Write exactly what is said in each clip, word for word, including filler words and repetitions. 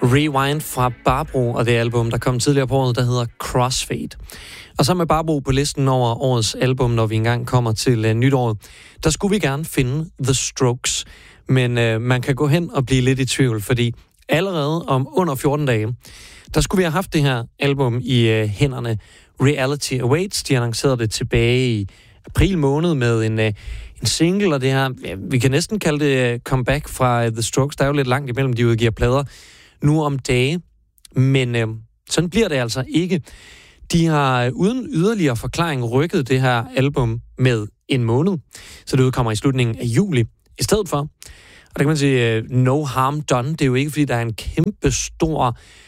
Rewind fra Barbro og det album, der kom tidligere på året, der hedder Crossfade. Og så med Barbro på listen over årets album, når vi engang kommer til uh, nytåret, der skulle vi gerne finde The Strokes. Men uh, man kan gå hen og blive lidt i tvivl, fordi allerede om under fjorten dage, der skulle vi have haft det her album i uh, hænderne. Reality Awaits, de annoncerede det tilbage i april måned med en, uh, en single, og det her, ja, vi kan næsten kalde det uh, comeback fra uh, The Strokes. Der er jo lidt langt imellem, de udgiver plader nu om dage, men uh, sådan bliver det altså ikke. De har uh, uden yderligere forklaring rykket det her album med en måned, så det udkommer i slutningen af juli i stedet for. Og der kan man sige, uh, no harm done. Det er jo ikke, fordi der er en kæmpe stor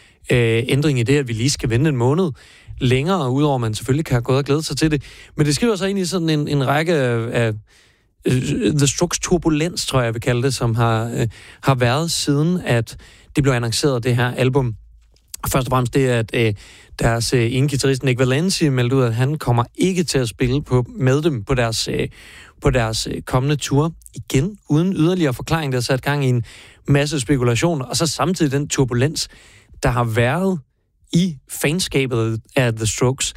uh, ændring i det, at vi lige skal vente en måned længere, udover man selvfølgelig kan have gået og glæde sig til det. Men det skriver sig ind i sådan en, en række af uh, The Strokes turbulens, tror jeg, jeg vil kalde det, som har, uh, har været siden, at det blev annonceret, det her album. Først og fremmest det, at uh, deres uh, ene guitarist Nick Valenci meldte ud, at han kommer ikke til at spille på, med dem på deres, uh, på deres uh, kommende tour. Igen, uden yderligere forklaring, der har sat gang i en masse spekulationer, og så samtidig den turbulens, der har været i fanskabet af The Strokes,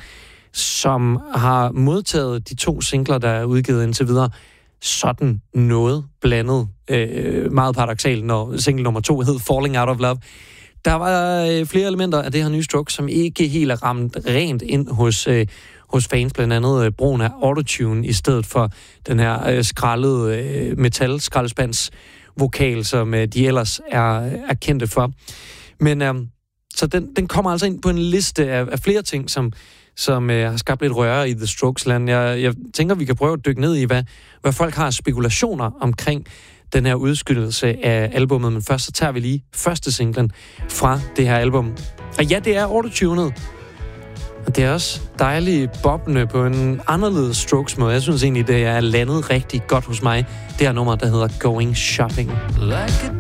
som har modtaget de to singler, der er udgivet indtil videre, sådan noget blandet. Øh, meget paradoksalt, når single nummer to hed Falling Out of Love. Der var øh, flere elementer af det her nye Strokes, som ikke helt er ramt rent ind hos, øh, hos fans, blandt andet øh, brugen af autotune, i stedet for den her øh, skraldede øh, metal-skraldespands vokal, som øh, de ellers er, er kendte for. Men øh, så den, den kommer altså ind på en liste af, af flere ting, som, som øh, har skabt lidt røre i The Strokes-land. Jeg, jeg tænker, vi kan prøve at dykke ned i, hvad, hvad folk har spekulationer omkring den her udskydelse af albummet. Men først så tager vi lige første singlen fra det her album. Og ja, det er autotunet. Og det er også dejligt bobbende på en anderledes Strokes-måde. Jeg synes egentlig, det er landet rigtig godt hos mig. Det her nummer, der hedder Going Shopping. Like